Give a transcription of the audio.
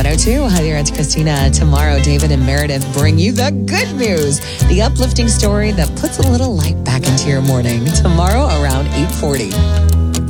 102. Hi there, it's Christina. Tomorrow, David and Meredith bring you the good news, the uplifting story that puts a little light back into your morning. Tomorrow around 8:40.